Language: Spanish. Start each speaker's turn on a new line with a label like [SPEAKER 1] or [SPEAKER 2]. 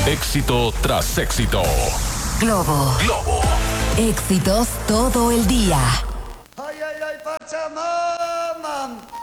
[SPEAKER 1] Éxito tras éxito.
[SPEAKER 2] Globo. Éxitos todo el día.
[SPEAKER 3] Ay, ay, ay, Pachamama.